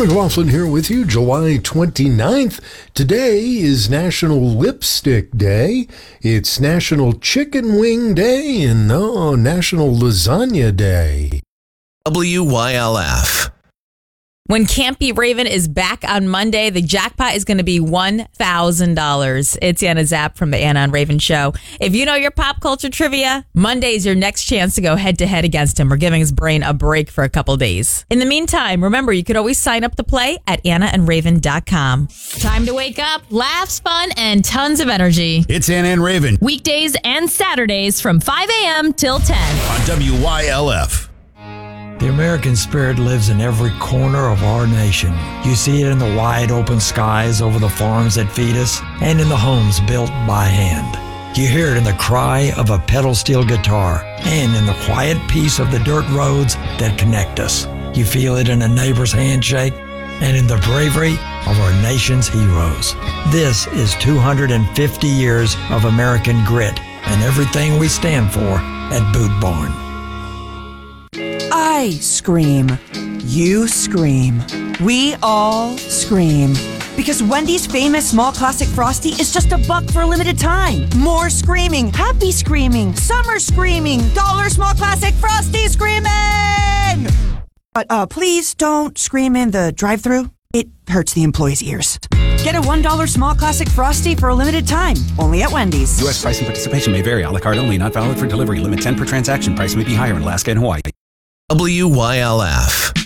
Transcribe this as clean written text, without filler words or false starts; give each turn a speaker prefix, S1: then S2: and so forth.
S1: McLaughlin here with you, July 29th. Today is National Lipstick Day. It's National Chicken Wing Day and National Lasagna Day.
S2: WYLF.
S3: When Campy Raven is back on Monday, the jackpot is going to be $1,000. It's Anna Zapp from the Anna and Raven Show. If you know your pop culture trivia, Monday is your next chance to go head-to-head against him. We're giving his brain a break for a couple days. In the meantime, remember, you could always sign up to play at AnnaandRaven.com. Time to wake up, laughs, fun, and tons of energy.
S4: It's Anna and Raven.
S5: Weekdays and Saturdays from 5 a.m. till 10.
S4: On WYLF.
S6: The American spirit lives in every corner of our nation. You see it in the wide open skies over the farms that feed us and in the homes built by hand. You hear it in the cry of a pedal steel guitar and in the quiet peace of the dirt roads that connect us. You feel it in a neighbor's handshake and in the bravery of our nation's heroes. This is 250 years of American grit and everything we stand for at Boot Barn.
S7: I scream. You scream. We all scream. Because Wendy's famous small classic Frosty is just $1 for a limited time. More screaming, happy screaming, summer screaming, dollar small classic Frosty screaming! But please don't scream in the drive-thru. It hurts the employees' ears. Get a $1 small classic Frosty for a limited time, only at Wendy's.
S8: U.S. price and participation may vary. A la carte only, not valid for delivery. Limit 10 per transaction. Price may be higher in Alaska and Hawaii.
S2: WYLF.